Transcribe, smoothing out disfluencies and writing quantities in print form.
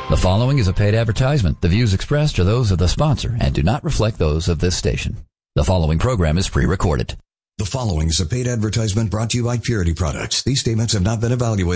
The following is a paid advertisement. The views expressed are those of the sponsor and do not reflect those of this station. The following program is pre-recorded. The following is a paid advertisement brought to you by Purity Products. These statements have not been evaluated